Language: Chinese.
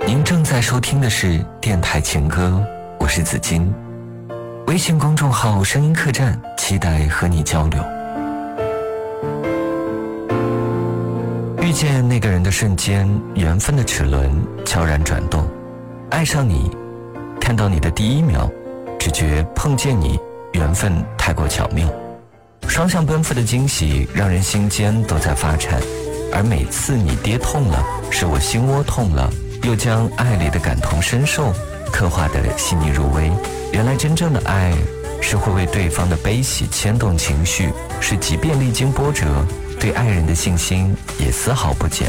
您正在收听的是电台情歌，我是子金。微信公众号声音客栈，期待和你交流。遇见那个人的瞬间，缘分的齿轮悄然转动。爱上你，看到你的第一秒，只觉碰见你，缘分太过巧妙。双向奔赴的惊喜让人心间都在发颤，而每次你跌痛了，使我心窝痛了，又将爱里的感同身受刻画得细腻入微。原来真正的爱是会为对方的悲喜牵动情绪，是即便历经波折，对爱人的信心也丝毫不减。